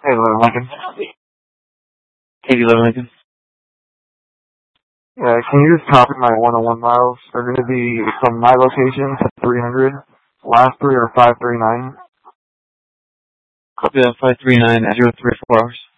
Lincoln. 8011 Lincoln. Yeah, can you just copy my 101 miles? They're going to be from my location to 300. Last three are 539. Copy that 539 at 034 hours.